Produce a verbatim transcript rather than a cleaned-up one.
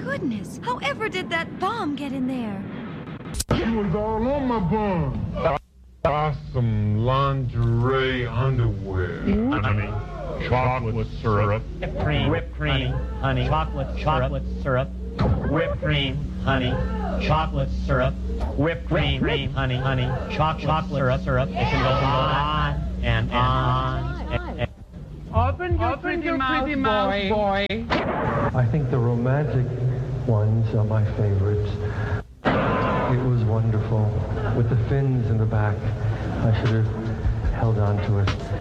goodness! However did that bomb get in there? She was all on my bum. Awesome lingerie underwear. Honey, chocolate syrup, whipped cream, whipped cream, honey, honey, chocolate, chocolate syrup, whipped cream, honey, chocolate syrup, whipped cream, cream, honey, honey, chocolate, chocolate syrup, syrup. It can go on and on. And, and. Open your Open pretty, your mouth, pretty mouth, boy. boy. I think the romantic ones are my favorites. It was wonderful. With the fins in the back, I should have held on to it.